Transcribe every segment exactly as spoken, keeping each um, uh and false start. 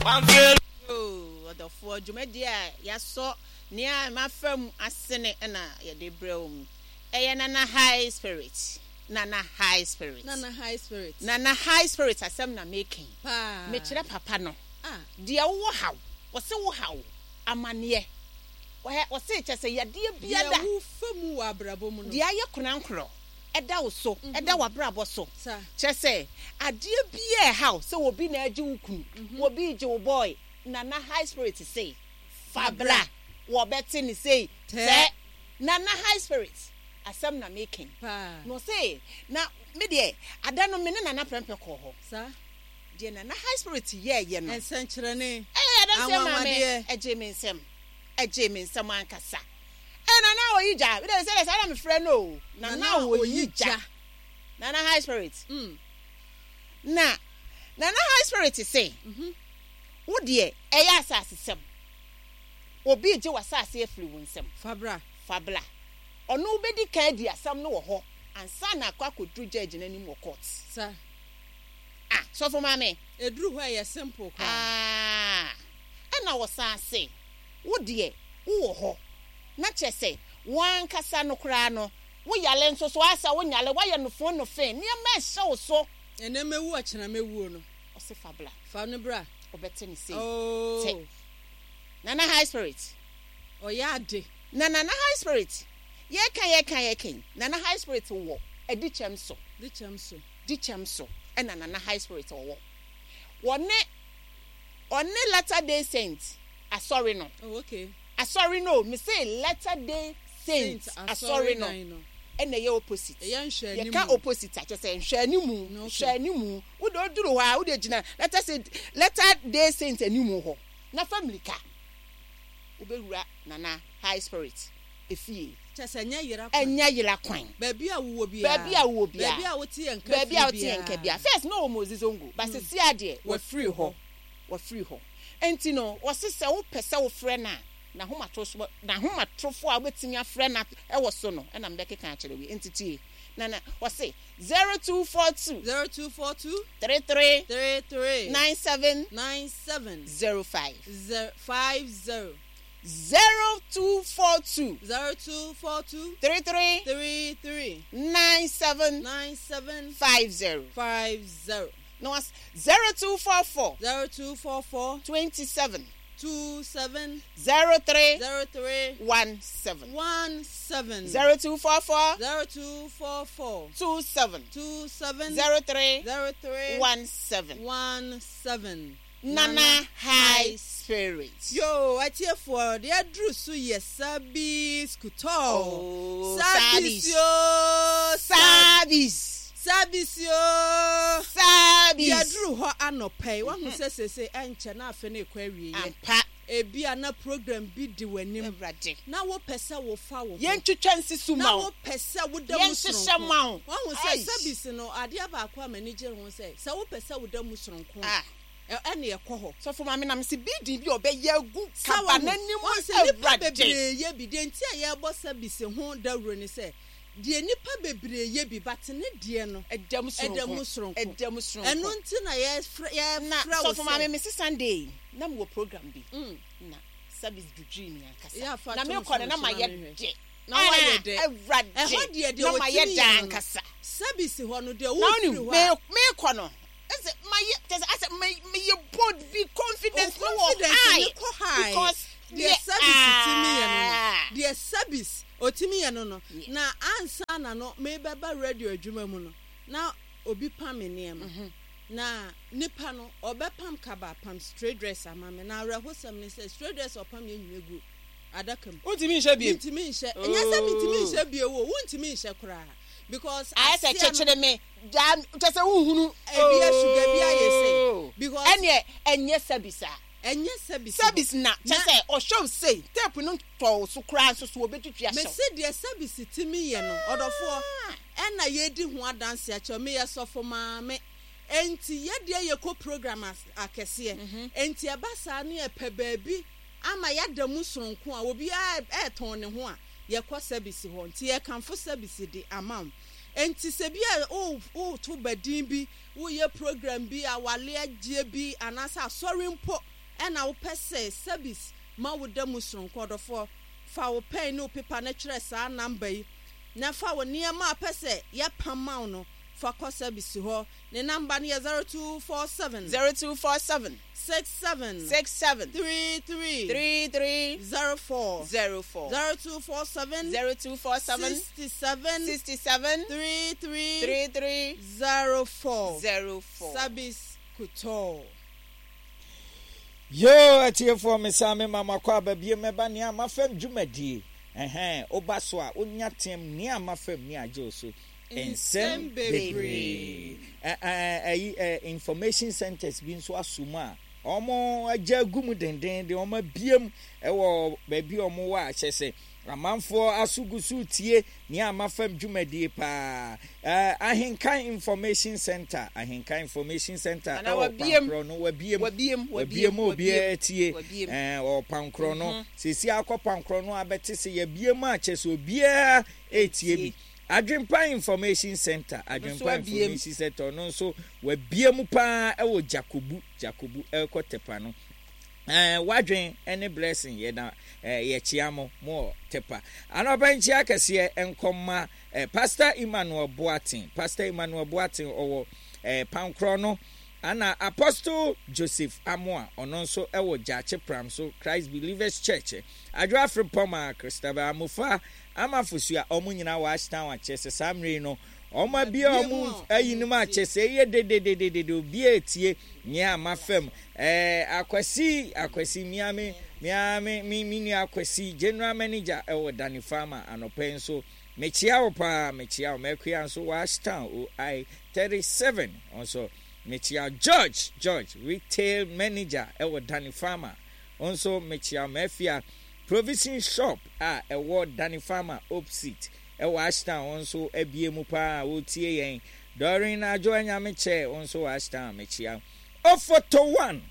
Oh, the four Jumedia, Yaso, near my firm as Senate and a de brom. A Nana high spirit. Nana high spirit. Nana high spirit. Nana high spirit as some na making. Pa. Mechira papa no. Ah. Dear how? Was so how? Amanie. Was it just a ya dear Biada? Who famu abrabomu. Dear ya kunankro. Eda so. Eda wa brabo so. Sir. Just say, a dear beer house, so will be na juku. Will be Joe boy. Nana high spirit to say. Fabla. Wa betting say. Te. Nana high spirit. Asam na making. Pa. No say. Na me de. Adano me na na prempe ko ho. Sir. De na na high spirit ye ye no. Ensenkyerene. Eh, don't say mama. Eje me nsem. Eje me nsem ankasa. Eh na na oyija. We dey say say na me friend no. Na na oyija. Na na high spirit. Mm. Na. Na na high spirit say. Mhm. Wo de eya asase sem. Obi je wasase afiri wo nsem. Fabra. Fabla. Ono obedi ka di asam no wo ho. Ansa na akwa kodru judge na nim wo court. Sir. Ah, so for mama. Edru ho ya simple kwa. Ah. Ena wo san say. Wo de wo ho. Na che say, wan kasa no kra no. Wo yale nso so asa wo nyale wa ye no fo no fe. Ni ma hye wo so. Ene mewu a chena mewu no. O se fabla. Fa no bra. Obete ni say. Oh. Te. Nana high spirit. O ya ade. Na nana high spirit. Ye kan ye kan ye kan. Nana high spirit wo. Edi chem so. Di chem so. Di chem so. E na nana high spirit wo. Wone one latter day saint. Ah sorry no. Oh okay. Ah sorry no. Me say latter day saint. Ah sorry no. E na ye opposite. E ya nhwe ani mu. Ye ka opposite a say nhwe ani mu. Nhwe ani mu. Wo do duru ho a wo de gina. Let us say latter day saint ani mu ho. Na family ka. Ubewura nana high spirit. Efie. Chese nya yira kwan. Enya yira kwan. Baabi a wo bia. Baabi a wo bia. Baabi a wo tie enka. Baabi a wo tie enka bia. First no Moses ongo, but se ade we free ho. We free ho. Enti no, wo se se wo pese wo frɛ na na homa to so na homa trofo a wetimi afrɛ na e wo so no. E na mbeke kan akere we entity. Na na wo se zero two four two zero two four two three three three three nine seven nine seven zero five zero five zero zero two four two zero two four two three three three three nine seven nine seven five zero five zero. No, it's zero two four four zero two four four twenty seven two seven zero three zero three one seven one seven zero two four four zero two four four two seven two seven zero three zero three one seven one seven. Nana High Spirit. Yo, I tear for the address so yes, Sabis Kuto. Oh, Sabis yo, Sabis. Sabis yo, Sabis. Ya drew her anope. One who says, say, Ancha na fene query. Pa. A be an program be the winning. Now what pesa will follow. Yen to chances to now what pesa would the musron. One who says, Sabis no, I dear aqua manager who say, so what pesa would the musron. Ah. Any a coho. So for my man, I'm see bidi be obey ye good. Saban any one say, Bradley, ye be didn't say, ye boss Sabis and won't the run say. Dear Nipa bebre ye be batten it, dear no, a demonstration, a demonstration, and until I yes, so for my Missus Sunday, number program be. Na service do dream ya kasa. Na me kɔ na ma ye. Na wa ye de. Everade. E ho de de o ma ye dan kasa. Service ho no de o firi ho. Me me kɔ no. Ese ma ye, just I said me me ye bold be confident no high. Because the service to me no. The service otimi ye no no. Na ansa na no me beba radio adwuma mu no. Na obi pam me niem. Na nipa no obepam kaba pam straight dress amame na rahosam ne say straight dress opam ye nwegu adakam untimi nhye biem untimi nhye enya say mitimi nhye bie wo untimi nhye kura because I say chechire me jam just say uhunu e bia sugar bia ye say because enye enye sabisa enye sabisa service na just say o show say tape no to so kura so so obetutwa me say the service timi ye no odofo ena ye di ho adanse a che me ye sofo maame enti ye de ye ko program akese enti abasa na epe baabi ama ya da mu soronko a obi a eton ne ho a ye ko service ho enti ye kanfo service di amam enti se bia o o to badin bi wo ye program bi a wale agye bi anasa sorry mpo ɛna wo pese service ma wo da musronko dofo fa wo pen no paper na kyerɛ saa number yi na fa wo niema pese ya pamaw no fa ko service ho ne number ne zero two four seven zero two four seven six seven six seven three three three three zero four zero four zero two four seven zero two four seven sixty seven sixty seven three three three three zero four zero four. Service Kuto. Yo, atiefo me same mama kwa babie meba ne amafam dwumadi. Ehn, obaswa onya tem ne amafam ne aje so. Ensem bebre. Eh eh eh information centers bi nso asuma. Omo agya gum denden de omo biem ewo ba bi omo wa ahyese. Amanfo asugusu tie ni amafam dwumadi pa eh ahenkan information center ahenkan information center e pankro no wabiem wabiem wabiem obi tie eh o pankro no sesi akọ pankro no abete se yabiem a kyese obi a etie bi adwempa information center adwempa information center no so wabiem pa e wo jakobu jakobu ekotepa no eh wadwen any blessing ye na eh ye chiamo mo tepa anobanchi akese enkomma eh, Pastor Emmanuel Boatin Pastor Emmanuel Boatin owo eh pankro no ana Apostle Joseph Amoa ono nso ewo Jache Pram so Christ Believers Church adwa Afrepoma Christabel Amufa amafusua omunyina wa ashtan wa chese samre no Oma bia omu ayinum achese ye de de de de de obi etie nya amafam eh akwasi akwasi miame miame mi mini akwasi general manager ewo Dani Farmer anopen so mechia opa mechia mekua so washtown o I thirty-seven also mechia George George retail manager ewo Dani Farmer also mechia mafia provision shop a ewo Dani Farmer opposite e washtown onso ebie mu pa wotie yen during na joanya meche onso washtown mechia o photo one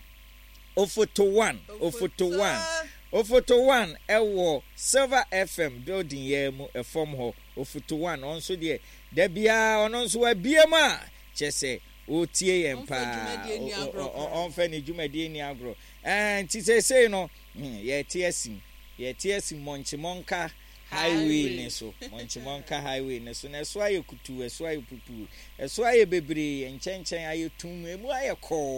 o photo one o photo one o photo one ewo Silver F M building ye mu e form ho o photo one onso de da bia onso abie mu a chese wotie yen pa on fa ni dwumadi ni agro eh nti se sei no ye tie asim ye tie asim monchimonka highway ne so monchimonka highway ne so na so aye kutu eso aye pupu eso aye bebre enchenchen aye tum emu aye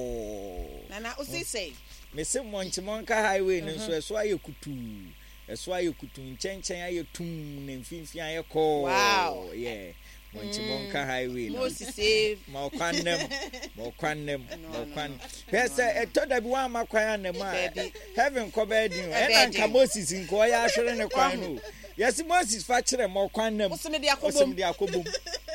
ko na na usi say me se monchimonka highway ne so eso aye kutu eso aye kutu enchenchen aye tum ne mfimfi aye ko wow yeah monchimonka highway no save ma kwanem ma kwanem ma kwan pesa etoda bi wa makwan na ma heaven ko bedin e na nka Moses nko ya ahwere ne kwan no yes Moses fa kire ma kwanem oseme de akobom oseme de akobom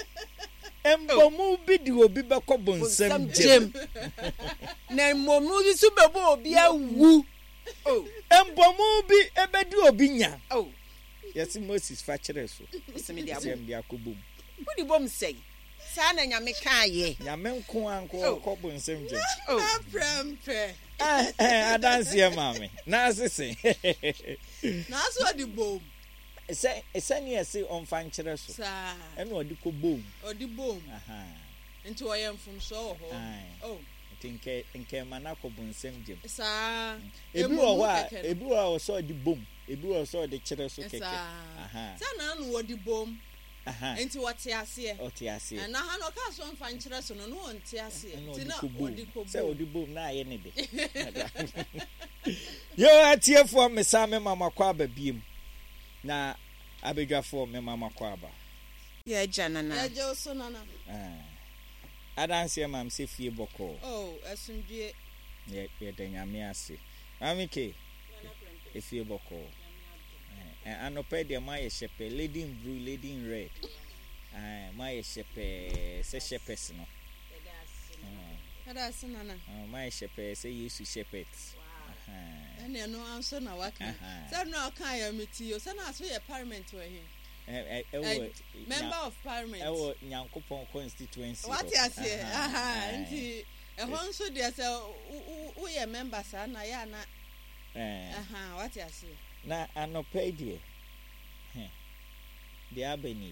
embomu bi di obi be ko bonsam jem na embomu bi su bebo obi awu oh embomu bi ebedi obi nya oh yes Moses fa kire so oseme de akobom Who bom say? Sana nyame kan ye. Nyame nko anko ko bonsem je. Oh, prempe. Eh eh adanse e mame. Na asese. Na so di bom. Ese ese ni ese on fan kire so. Sa. E no odi ko bom. Odi bom. Aha. Nti oyem fum so ho. Oh. Tinke nke mana ko bonsem je. Sa. Ebi wo wa, ebi wo so odi bom. Ebi wo so odi kire so keke. Aha. Sa na no odi bom. Aha. Enti wate ase. Wate ase. Na ha no ka so mfa nkyere so no no wonte ase. Enti na odi ko bom. Se odi bom na aye ne de. Yo atiefo me sa me mama kwa ba biem. Na abedwafo me mama kwa ba. Ye janana. Ye jo so nana. Ah. Adanse mam se fie boko. Oh, asundue. Ye ye danyame ase. Amike. E fie boko. Anopedia my shepe lady in blue, lady in red. Ah, my shepe say shepherds no. That's nana. Oh, my shepe say used to shepherds. Wow. And you know I'm so now working. So now can you meet you? So now so your parliament were here. Member of parliament. Oh, Nyankopon constituency. What you say? Aha, nti e hon so dey say who your members are na ya na. Eh. Aha, what you say? Na anopedia eh the abeni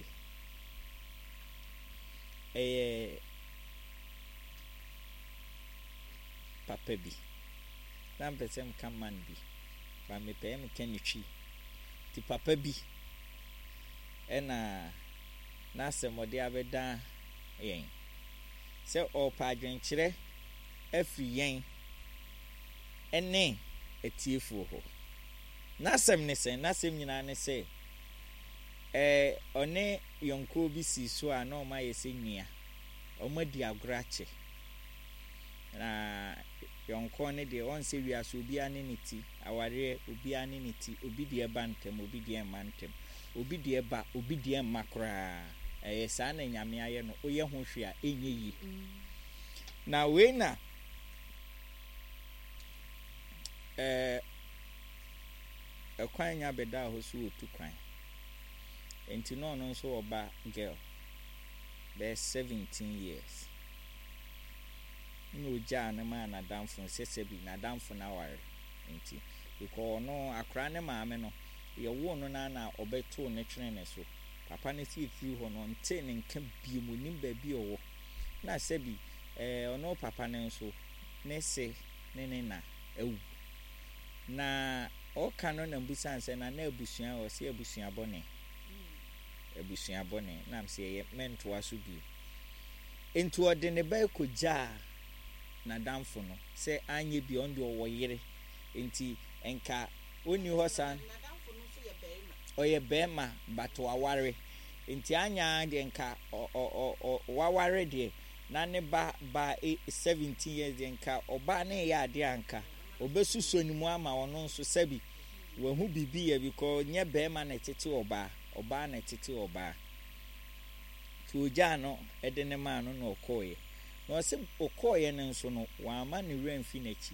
eh papa bi na mpɛ sɛ mka man bi ba mepɛ meka ne twi ti papa bi ɛna na asɛm ɔde abɛda yɛn sɛ ɔpa adwenkyerɛ afiri yɛn ɛne atiefoɔ hɔ n'asɛm ne sɛ n'asɛm nyinaa ne sɛ ɛɛ ɔne yɔnko bi si so a na ɔma yɛ sɛ nua ɔma di agorɔ akyɛ na yɔnko ne deɛ ɔn sɛ wiase obiara ne ne ti awareɛ obiara ne ne ti obi deɛ ba ntɛm obi deɛ mma ntɛm obi deɛ ba obi deɛ mma koraa ɛyɛ saa na nyame ayɛ no oyɛ ho hwe a ɛnyɛ yi na wei na ɛɛ ɛkwan nya bɛda hɔ so otu kwan enti no ɔno nso ɔba girl bɛyɛ seventeen years na ogya ne ma n'adamfo sɛsɛ bi n'adamfo na ware enti because ɔno akora ne maame no yɛwo no na na ɔbɛto ne twene ne so papa ne si firi hɔ no nte ne nka bie mu nim baabi ɔwɔ na sɛ bi ɛɛ ɔno papa ne nso ne se ne ne na awu na ɔka no na mbusa nsɛ na na abusua ɔ sɛ abusua bɔne abusua bɔne na m sɛ yɛ mentoa so bi enti ɔde ne ba kɔgyaa na damfo no sɛ anye bi ɔnde ɔwɔ yere enti enka oni hɔ san ɔyɛ bɛrima but waware enti anya de nka ɔ waware de na ne ba ba seventeen years de nka ɔba ne yɛ ade anka obesuso ni mu ama ɔno nso sɛbi wahu bibi yɛ because nye bɛrima na tete ɔba ɔba na tete ɔba to ogya no ɛde ne ma no na ɔkɔɔyɛ na ɔsɛ ɔkɔɔyɛ no nso no wama ne wura mfi n'akyi